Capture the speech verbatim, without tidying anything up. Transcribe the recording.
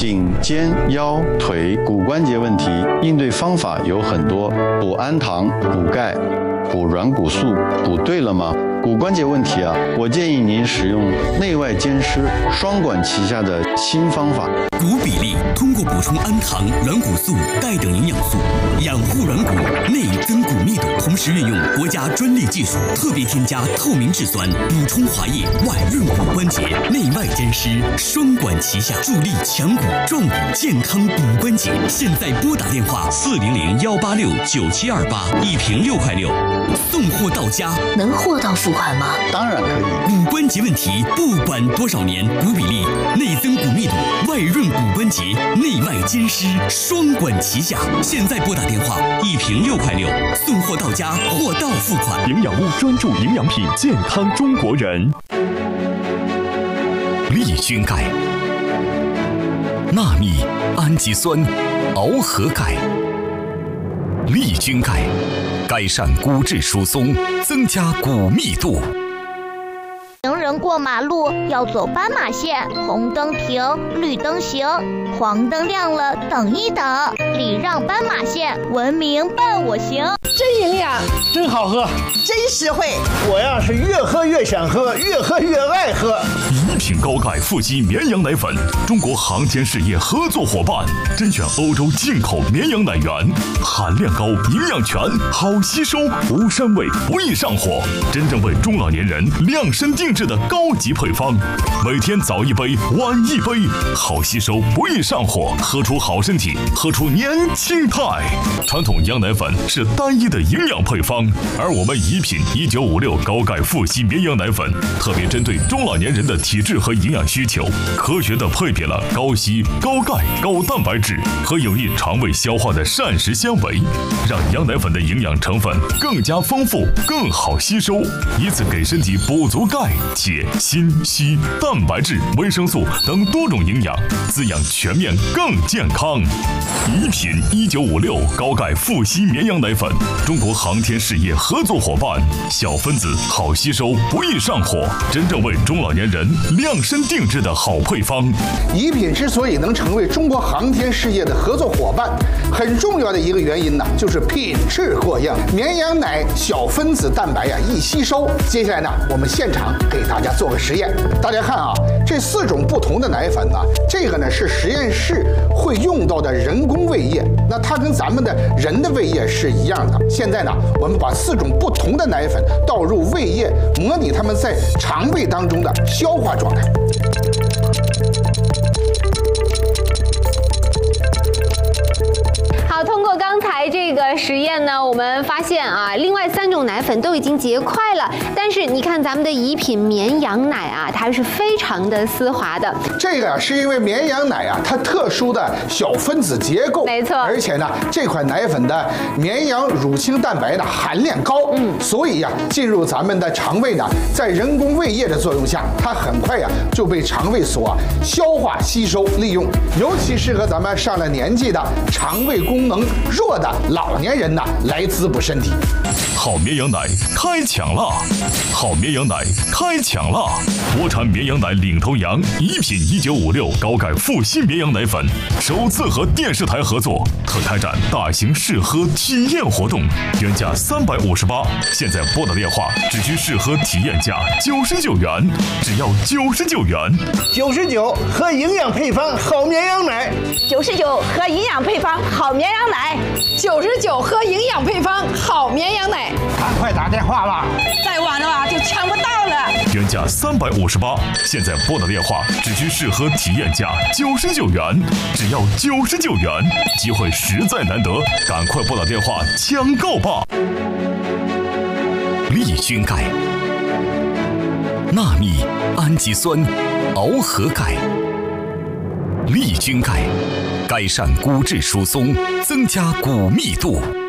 颈、肩、腰、腿、骨关节问题，应对方法有很多，补氨糖、补钙、补软骨素，补对了吗？骨关节问题啊，我建议您使用内外兼施双管齐下的新方法。 骨比例通过补充氨糖、软骨素、钙等营养素，养护软骨，内增骨密度，同时运用国家专利技术，特别添加透明质酸，补充滑液，外润骨关节，内外兼施，双管齐下，助力强骨壮骨，健康骨关节。现在拨打电话四零零幺八六九七二八，一瓶六块六，送货到家。 能货到付款吗？ 当然可以。 骨关节问题，不管多少年，骨比例、内增骨密度、外润骨关节，内外兼施，双管齐下。现在拨打电话，一瓶六块六，送货到家，货到付款。 营养屋专注营养品，健康中国人。 利菌钙、纳米氨基酸、螯合钙。利菌钙改善骨质疏松，增加骨密度。 行人过马路要走斑马线，红灯停，绿灯行，黄灯亮了等一等，礼让斑马线，文明伴我行。 真营养， 真好喝， 真实惠。 我呀是越喝越想喝，越喝越爱喝。 一品高钙富硒绵羊奶粉，中国航天事业合作伙伴，甄选欧洲进口绵羊奶源，含量高，营养全，好吸收，无膻味，不易上火，真正为中老年人量身定制的高级配方。每天早一杯，晚一杯，好吸收，不易上火，喝出好身体，喝出年轻态。传统羊奶粉是单一的营养配方，而我们宜品一九五六高钙富硒绵羊奶粉，特别针对中老年人的体质和营养需求，科学的配比了高硒、高钙、高蛋白质和有益肠胃消化的膳食纤维，让羊奶粉的营养成分更加丰富，更好吸收，以此给身体补足钙、铁、锌、硒、蛋白质、维生素等多种营养，滋养全面更健康。宜品一九五六高钙富硒绵羊奶粉，中国航天事业合作伙伴，小分子好吸收，不易上火，真正为中老年人量身定制的好配方。 宜品之所以能成为中国航天事业的合作伙伴，很重要的一个原因呢，就是品质过硬，绵羊奶小分子蛋白呀易吸收。接下来呢，我们现场给大家做个实验，大家看啊，这四种不同的奶粉呢，这个呢是实验室会用到的人工胃液，那它跟咱们的人的胃液是一样的。现在呢，我们把四种不同的奶粉倒入胃液，模拟它们在肠胃当中的消化状态。 好，通过刚才这个实验呢，我们发现啊，另外三种奶粉都已经结块了，但是你看咱们的宜品绵羊奶啊，它是非常的丝滑的。 这个是因为绵羊奶啊，它特殊的小分子结构， 没错， 而且呢，这款奶粉的绵羊乳清蛋白的含量高，嗯，所以呀、啊，进入咱们的肠胃呢，在人工胃液的作用下，它很快呀、啊、就被肠胃所、啊、消化吸收利用，尤其适合咱们上了年纪的肠胃功能弱的老年人呢来滋补身体。 好绵羊奶开抢啦！好绵羊奶开抢啦！国产绵羊奶领头羊宜品一九五六高钙富硒绵羊奶粉首次和电视台合作，特开展大型试喝体验活动，原价三百五十八，现在拨打电话只需试喝体验价九十九元，只要九十九元。 九十九喝营养配方好绵羊奶， 九十九喝营养配方好绵羊奶，九十九喝营养配方好绵羊奶。 赶快打电话吧， 再晚的话就抢不到了。 原价三百五十八，现在拨打电话只需试喝体验价九十九元，只要九十九元，机会实在难得，赶快拨打电话抢购吧。 利菌钙、纳米氨基酸、螯合钙。利菌钙改善骨质疏松，增加骨密度。